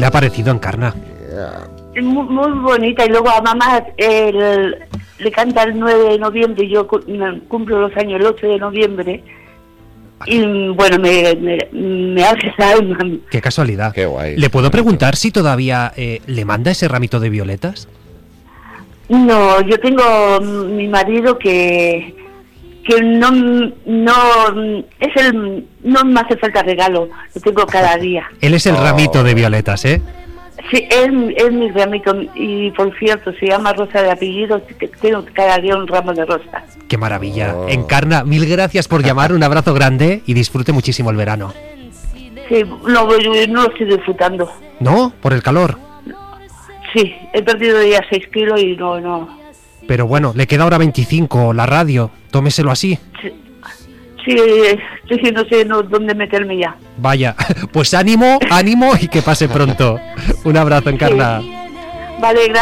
le ha parecido, Encarna? Muy, muy bonita. Y luego a mamá le canta el 9 de noviembre y yo cumplo los años el 8 de noviembre. Y bueno, me hace el alma. Qué casualidad. Qué guay. ¿Le puedo preguntar si todavía le manda ese ramito de violetas? No, yo tengo mi marido que no me hace falta regalo, lo tengo cada día. Él es el ramito de violetas, ¿eh? Sí, es mi ramito, y por cierto, se llama Rosa de apellido, que tengo cada día un ramo de rosas. ¡Qué maravilla! Encarna, mil gracias por llamar, un abrazo grande y disfrute muchísimo el verano. Sí, no lo estoy disfrutando. ¿No? ¿Por el calor? Sí, he perdido ya 6 kilos y no. Pero bueno, le queda ahora 25, la radio, tómeselo así. Sí, no sé dónde meterme ya. Vaya, pues ánimo y que pase pronto. Un abrazo, Encarna. Sí. Vale, gracias.